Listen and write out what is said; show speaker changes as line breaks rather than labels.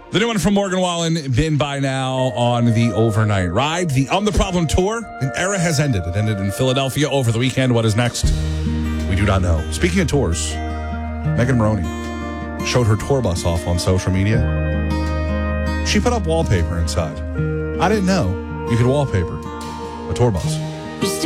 The new one from Morgan Wallen, been by now on the overnight ride. The the Problem tour, an era has ended. It ended in Philadelphia over the weekend. What is next? We do not know. Speaking of tours, Megan Moroney showed her tour bus off on social media. She put up wallpaper inside. I didn't know you could wallpaper a tour bus.